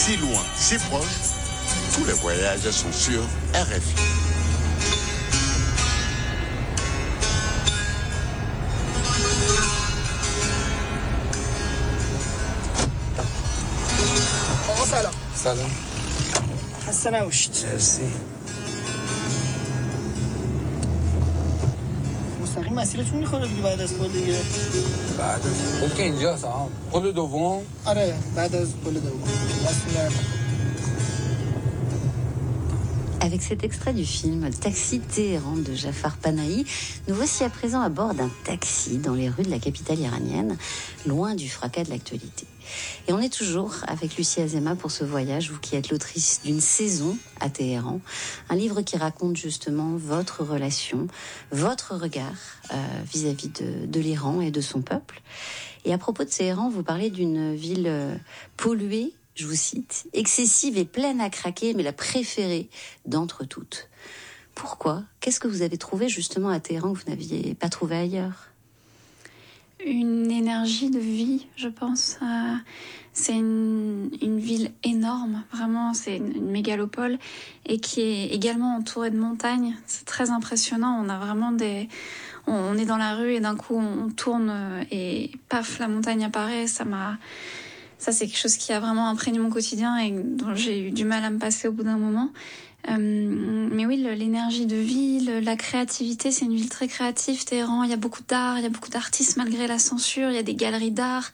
Si loin, si proche, tous les voyages sont sur RFI. سلام. سلام. خسته نباشید. مرسی. مستقیم مسیرتون میخوره دیگه بعد از پل دیگه. بعد از پل که اینجاست ها. پل دوم. آره بعد از پل دوم. دستون درد. Avec cet extrait du film Taxi Téhéran de Jafar Panahi, nous voici à présent à bord d'un taxi dans les rues de la capitale iranienne, loin du fracas de l'actualité. Et on est toujours avec Lucie Azéma pour ce voyage, vous qui êtes l'autrice d'une saison à Téhéran, un livre qui raconte justement votre relation, votre regard vis-à-vis de l'Iran et de son peuple. Et à propos de Téhéran, vous parlez d'une ville polluée, je vous cite, excessive et pleine à craquer, mais la préférée d'entre toutes. Pourquoi ? Qu'est-ce que vous avez trouvé justement à Téhéran que vous n'aviez pas trouvé ailleurs ? Une énergie de vie, je pense. C'est une ville énorme, vraiment, c'est une mégalopole et qui est également entourée de montagnes. C'est très impressionnant. On a vraiment on est dans la rue et d'un coup on tourne et paf, la montagne apparaît. Ça, c'est quelque chose qui a vraiment imprégné mon quotidien et dont j'ai eu du mal à me passer au bout d'un moment. Mais oui, l'énergie de ville, la créativité, c'est une ville très créative, Téhéran. Il y a beaucoup d'art, il y a beaucoup d'artistes malgré la censure. Il y a des galeries d'art.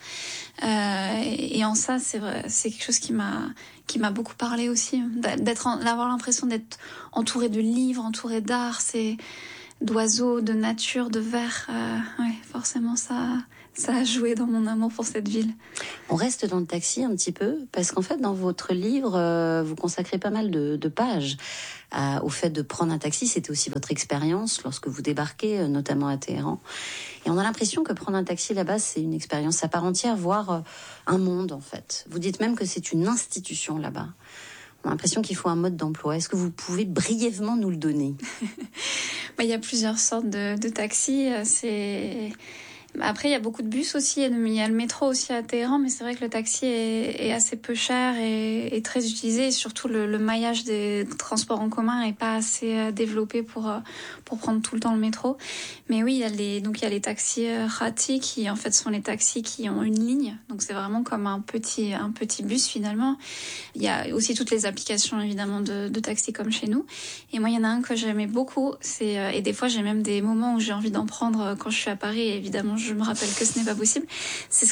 Et en ça, c'est vrai, c'est quelque chose qui m'a beaucoup parlé aussi. D'avoir l'impression d'être entouré de livres, entouré d'art, d'oiseaux, de nature, de vers. Ouais, forcément, ça a joué dans mon amour pour cette ville. On reste dans le taxi un petit peu, parce qu'en fait, dans votre livre, vous consacrez pas mal de pages au fait de prendre un taxi. C'était aussi votre expérience lorsque vous débarquez, notamment à Téhéran. Et on a l'impression que prendre un taxi là-bas, c'est une expérience à part entière, voire un monde, en fait. Vous dites même que c'est une institution là-bas. On a l'impression qu'il faut un mode d'emploi. Est-ce que vous pouvez brièvement nous le donner ? Il y a plusieurs sortes de taxis. Après, il y a beaucoup de bus aussi, il y a le métro aussi à Téhéran, mais c'est vrai que le taxi est assez peu cher et très utilisé. Et surtout, le maillage des transports en commun est pas assez développé pour prendre tout le temps le métro. Mais oui, il y a les taxis Khati qui en fait sont les taxis qui ont une ligne. Donc c'est vraiment comme un petit bus finalement. Il y a aussi toutes les applications évidemment de taxi comme chez nous. Et moi, il y en a un que j'aimais beaucoup. Et des fois, j'ai même des moments où j'ai envie d'en prendre quand je suis à Paris. Et évidemment, je me rappelle que ce n'est pas possible. C'est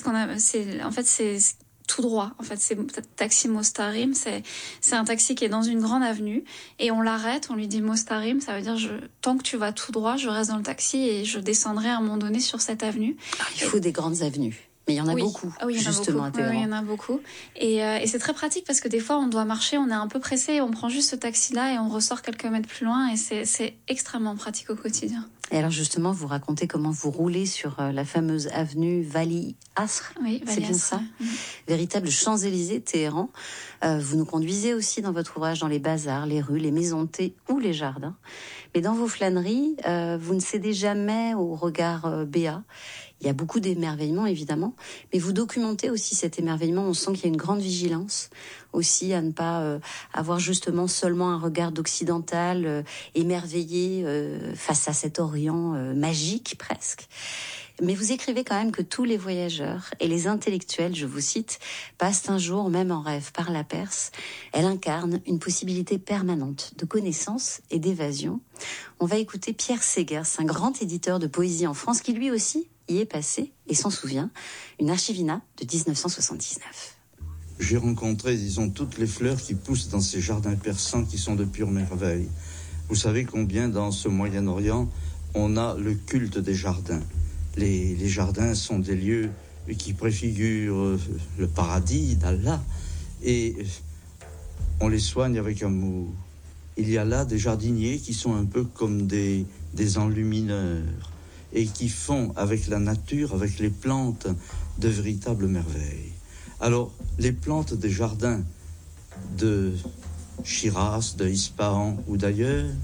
tout droit. En fait, c'est taxi Mostarim. C'est un taxi qui est dans une grande avenue et on l'arrête, on lui dit Mostarim. Ça veut dire tant que tu vas tout droit, je reste dans le taxi et je descendrai à un moment donné sur cette avenue. Il faut des grandes avenues. Mais il y en a beaucoup, justement, à Téhéran. Oui, il y en a beaucoup. Et c'est très pratique parce que des fois, on doit marcher, on est un peu pressé, on prend juste ce taxi-là et on ressort quelques mètres plus loin et c'est extrêmement pratique au quotidien. Et alors justement, vous racontez comment vous roulez sur la fameuse avenue Vali Asr, oui, c'est bien ça, véritable Champs-Élysées, Téhéran. Vous nous conduisez aussi dans votre ouvrage dans les bazars, les rues, les maisons de thé ou les jardins. Mais dans vos flâneries, vous ne cédez jamais au regard béat. Il y a beaucoup d'émerveillement, évidemment, mais vous documentez aussi cet émerveillement. On sent qu'il y a une grande vigilance aussi à ne pas avoir justement seulement un regard d'occidental émerveillé face à cet Orient magique presque. Mais vous écrivez quand même que tous les voyageurs et les intellectuels, je vous cite, passent un jour, même en rêve, par la Perse. Elle incarne une possibilité permanente de connaissance et d'évasion. On va écouter Pierre Segers, un grand éditeur de poésie en France qui lui aussi y est passé et s'en souvient, une archivina de 1979. J'ai rencontré, disons, toutes les fleurs qui poussent dans ces jardins persans qui sont de pure merveille. Vous savez combien dans ce Moyen-Orient, on a le culte des jardins. Les jardins sont des lieux qui préfigurent le paradis d'Allah et on les soigne avec amour. Il y a là des jardiniers qui sont un peu comme des enlumineurs et qui font avec la nature, avec les plantes, de véritables merveilles. Alors, les plantes des jardins de Shiraz, de Ispahan ou d'ailleurs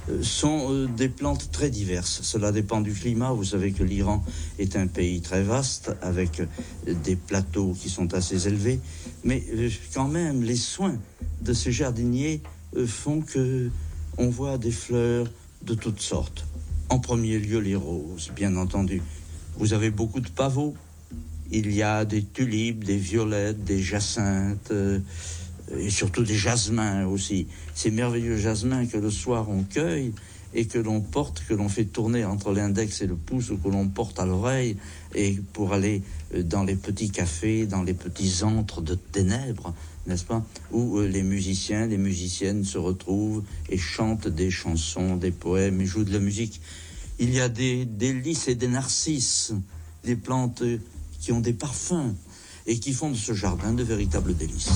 sont des plantes très diverses. Cela dépend du climat. Vous savez que l'Iran est un pays très vaste, avec des plateaux qui sont assez élevés. Mais quand même, les soins de ces jardiniers font que on voit des fleurs de toutes sortes. En premier lieu, les roses, bien entendu. Vous avez beaucoup de pavots. Il y a des tulipes, des violettes, des jacinthes, et surtout des jasmins aussi. Ces merveilleux jasmins que le soir on cueille et que l'on porte, que l'on fait tourner entre l'index et le pouce, ou que l'on porte à l'oreille, et pour aller dans les petits cafés, dans les petits antres de ténèbres, n'est-ce pas, où les musiciens, les musiciennes se retrouvent et chantent des chansons, des poèmes et jouent de la musique. Il y a des lys et des narcisses, des plantes qui ont des parfums et qui font de ce jardin de véritables délices.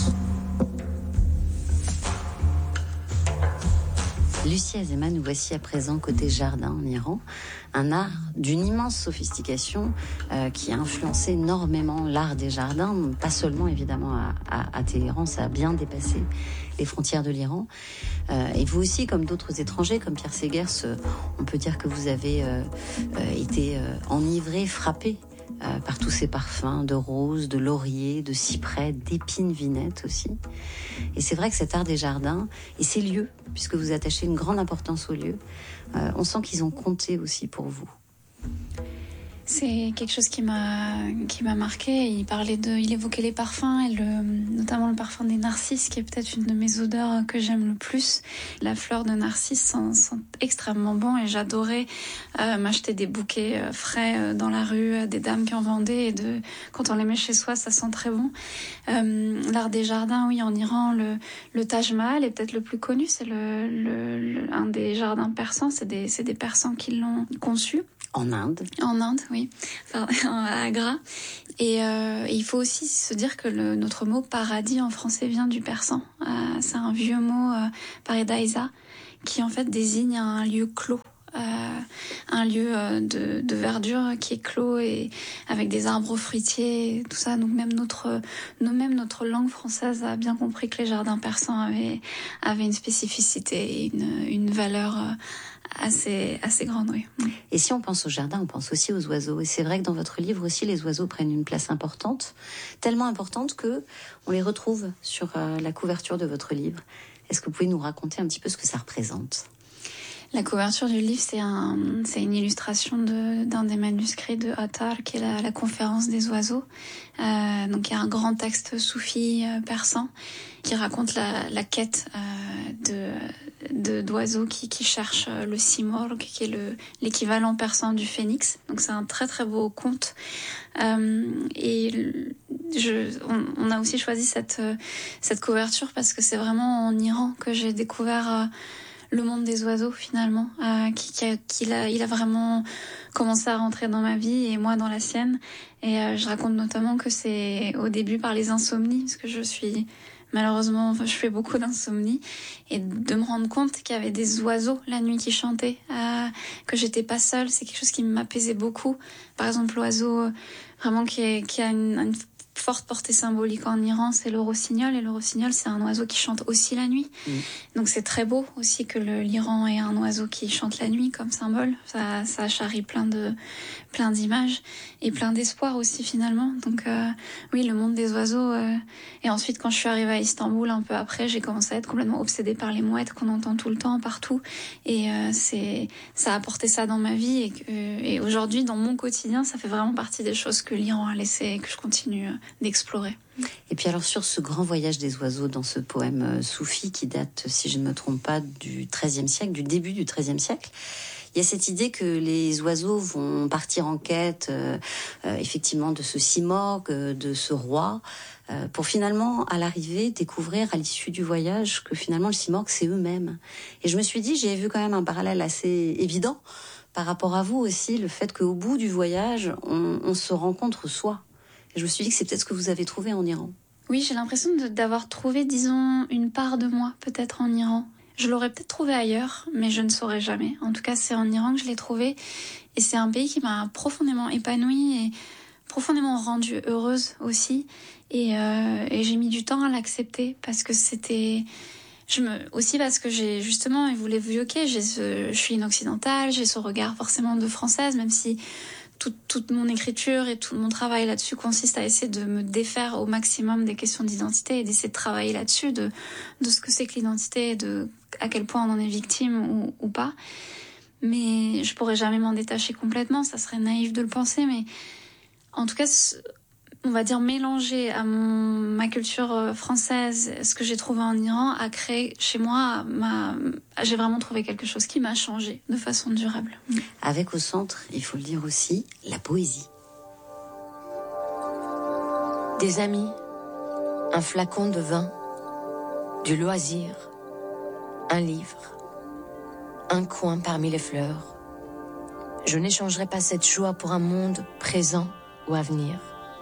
Lucie Azéma, nous voici à présent côté jardin en Iran, un art d'une immense sophistication qui a influencé énormément l'art des jardins, pas seulement évidemment à Téhéran, ça a bien dépassé les frontières de l'Iran. Et vous aussi, comme d'autres étrangers, comme Pierre Segers, on peut dire que vous avez été enivré, frappé par tous ces parfums de roses, de lauriers, de cyprès, d'épines vinettes aussi. Et c'est vrai que cet art des jardins et ces lieux, puisque vous attachez une grande importance aux lieux, on sent qu'ils ont compté aussi pour vous. C'est quelque chose qui m'a marqué. Il évoquait les parfums et notamment le parfum des narcisses, qui est peut-être une de mes odeurs que j'aime le plus. La fleur de narcisse sent extrêmement bon, et j'adorais m'acheter des bouquets frais dans la rue, des dames qui en vendaient, et quand on les met chez soi, ça sent très bon. L'art des jardins, oui, en Iran, le Taj Mahal est peut-être le plus connu. C'est un des jardins persans. C'est des Persans qui l'ont conçu. En Inde, oui, enfin, à Agra. Et il faut aussi se dire que notre mot paradis en français vient du persan. C'est un vieux mot, paradisa, qui en fait désigne un lieu clos. Un lieu de verdure qui est clos et avec des arbres fruitiers et tout ça. Donc même notre langue française a bien compris que les jardins persans avaient une spécificité et une valeur assez grande, oui. Et si on pense au jardin, on pense aussi aux oiseaux. Et c'est vrai que dans votre livre aussi, les oiseaux prennent une place importante, tellement importante que on les retrouve sur la couverture de votre livre. Est-ce que vous pouvez nous raconter un petit peu ce que ça représente ? La couverture du livre, c'est une illustration d'un des manuscrits de Attar, qui est la conférence des oiseaux. Donc il y a un grand texte soufi persan qui raconte la quête d'oiseaux qui cherchent le simorgh, qui est l'équivalent persan du phénix. Donc c'est un très très beau conte. Et on a aussi choisi cette couverture parce que c'est vraiment en Iran que j'ai découvert le monde des oiseaux, finalement, il a vraiment commencé à rentrer dans ma vie et moi dans la sienne. Et je raconte notamment que c'est au début par les insomnies, parce que je fais beaucoup d'insomnie, et de me rendre compte qu'il y avait des oiseaux la nuit qui chantaient, que j'étais pas seule, c'est quelque chose qui m'apaisait beaucoup. Par exemple, l'oiseau vraiment qui a une forte portée symbolique en Iran, c'est le rossignol, et le rossignol, c'est un oiseau qui chante aussi la nuit. Donc c'est très beau aussi que l'Iran ait un oiseau qui chante la nuit comme symbole. Ça charrie plein d'images et plein d'espoir aussi, finalement. Donc oui, le monde des oiseaux. Et ensuite, quand je suis arrivée à Istanbul, un peu après, j'ai commencé à être complètement obsédée par les mouettes qu'on entend tout le temps, partout. Et ça a apporté ça dans ma vie, et aujourd'hui, dans mon quotidien, ça fait vraiment partie des choses que l'Iran a laissé et que je continue d'explorer. Et puis alors, sur ce grand voyage des oiseaux, dans ce poème soufi qui date, si je ne me trompe pas, du XIIIe siècle, du début du XIIIe siècle, il y a cette idée que les oiseaux vont partir en quête, effectivement, de ce simorgh, de ce roi, pour finalement, à l'arrivée, découvrir à l'issue du voyage que finalement, le simorgh, c'est eux-mêmes. Et je me suis dit, j'ai vu quand même un parallèle assez évident par rapport à vous aussi, le fait qu'au bout du voyage, on se rencontre soi. Et je me suis dit que c'est peut-être ce que vous avez trouvé en Iran. Oui, j'ai l'impression d'avoir trouvé, disons, une part de moi, peut-être en Iran. Je l'aurais peut-être trouvé ailleurs, mais je ne saurais jamais. En tout cas, c'est en Iran que je l'ai trouvé. Et c'est un pays qui m'a profondément épanouie et profondément rendue heureuse aussi. Et j'ai mis du temps à l'accepter parce que c'était Aussi parce que j'ai justement, et vous l'évoquez, je suis une occidentale, j'ai ce regard forcément de française, même si toute mon écriture et tout mon travail là-dessus consiste à essayer de me défaire au maximum des questions d'identité et d'essayer de travailler là-dessus, de ce que c'est que l'identité et de à quel point on en est victime ou pas. Mais je pourrais jamais m'en détacher complètement, ça serait naïf de le penser, mais en tout cas, on va dire mélanger à ma culture française, ce que j'ai trouvé en Iran, a créé chez moi, j'ai vraiment trouvé quelque chose qui m'a changé de façon durable. Avec au centre, il faut le dire aussi, la poésie. Des amis, un flacon de vin, du loisir, un livre, un coin parmi les fleurs. Je n'échangerai pas cette joie pour un monde présent ou à venir.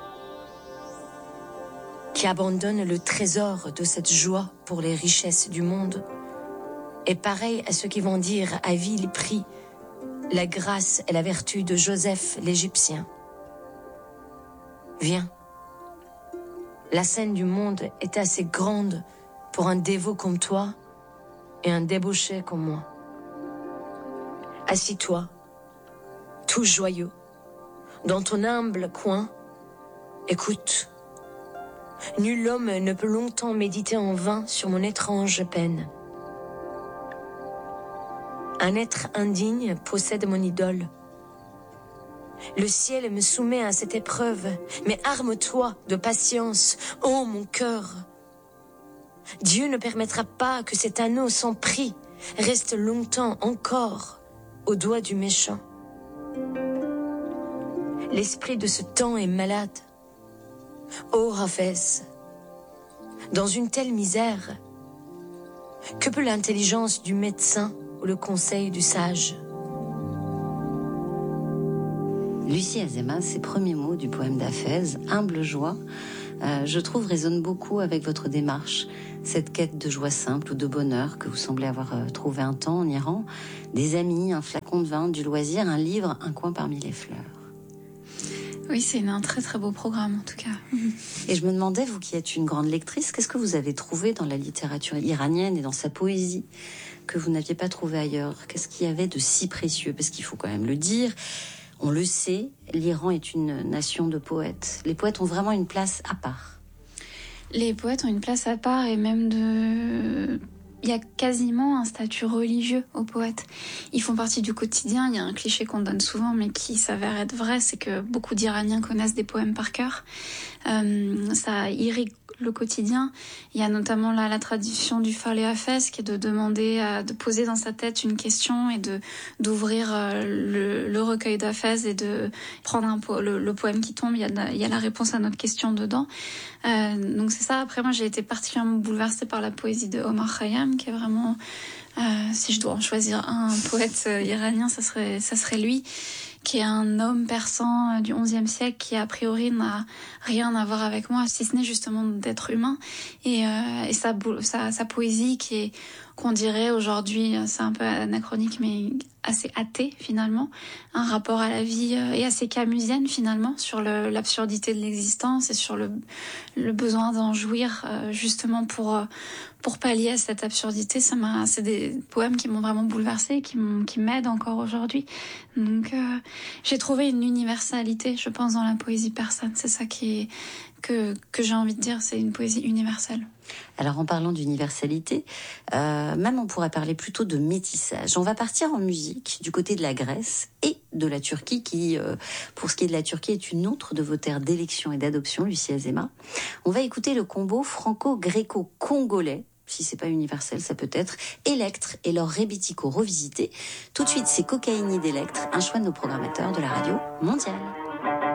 Qui abandonne le trésor de cette joie pour les richesses du monde est pareil à ceux qui vont dire à vil prix la grâce et la vertu de Joseph l'Égyptien. Viens. La scène du monde est assez grande pour un dévot comme toi et un débauché comme moi. Assis-toi, tout joyeux, dans ton humble coin, écoute. Nul homme ne peut longtemps méditer en vain sur mon étrange peine. Un être indigne possède mon idole. Le ciel me soumet à cette épreuve, mais arme-toi de patience, ô mon cœur. Dieu ne permettra pas que cet anneau sans prix reste longtemps encore au doigt du méchant. L'esprit de ce temps est malade. Ô Hafez, dans une telle misère, que peut l'intelligence du médecin ou le conseil du sage? Lucie Azéma, ses premiers mots du poème d'Hafez, humble joie, je trouve résonnent beaucoup avec votre démarche. Cette quête de joie simple ou de bonheur que vous semblez avoir trouvé un temps en Iran, des amis, un flacon de vin, du loisir, un livre, un coin parmi les fleurs. Oui, c'est un très très beau programme en tout cas. Et je me demandais, vous qui êtes une grande lectrice, qu'est-ce que vous avez trouvé dans la littérature iranienne et dans sa poésie que vous n'aviez pas trouvé ailleurs? Qu'est-ce qu'il y avait de si précieux? Parce qu'il faut quand même le dire, on le sait, l'Iran est une nation de poètes. Les poètes ont vraiment une place à part. Les poètes ont une place à part et même il y a quasiment un statut religieux aux poètes. Ils font partie du quotidien. Il y a un cliché qu'on donne souvent, mais qui s'avère être vrai, c'est que beaucoup d'Iraniens connaissent des poèmes par cœur. Ça irrigue le quotidien. Il y a notamment la tradition du Faleh Hafez, qui est de demander, de poser dans sa tête une question et d'ouvrir le recueil d'Hafez et de prendre le poème qui tombe. Il y a la réponse à notre question dedans. Donc c'est ça. Après, moi, j'ai été particulièrement bouleversée par la poésie de Omar Khayyam, qui est vraiment, si je dois en choisir un poète iranien, ça serait lui, qui est un homme persan du XIe siècle qui a priori n'a rien à voir avec moi, si ce n'est justement d'être humain. Et sa poésie qu'on dirait aujourd'hui, c'est un peu anachronique, mais assez athée finalement, un rapport à la vie et assez camusienne finalement, sur l'absurdité de l'existence et sur le besoin d'en jouir justement pour pallier à cette absurdité. C'est des poèmes qui m'ont vraiment bouleversée et qui m'aident encore aujourd'hui. Donc j'ai trouvé une universalité, je pense, dans la poésie persane. C'est ça que j'ai envie de dire, c'est une poésie universelle. Alors en parlant d'universalité, même on pourrait parler plutôt de métissage. On va partir en musique du côté de la Grèce et de la Turquie qui, pour ce qui est de la Turquie, est une autre de vos terres d'élection et d'adoption, Lucie Azéma. On va écouter le combo franco-gréco-congolais. Si c'est pas universel, ça peut être Electre et leur Rebetiko revisité. Tout de suite, c'est Cocaïne d'Electre, un choix de nos programmateurs de la radio mondiale.